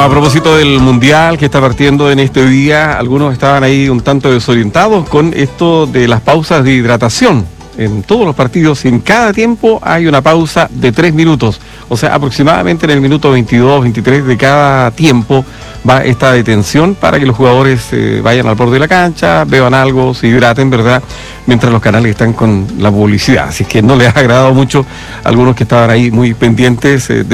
A propósito del Mundial que está partiendo en este día, algunos estaban ahí un tanto desorientados con esto de las pausas de hidratación. En todos los partidos, en cada tiempo hay una pausa de 3 minutos. O sea, aproximadamente en el minuto 22, 23 de cada tiempo va esta detención para que los jugadores vayan al borde de la cancha, beban algo, se hidraten, ¿verdad? Mientras los canales están con la publicidad. Así que no les ha agradado mucho a algunos que estaban ahí muy pendientes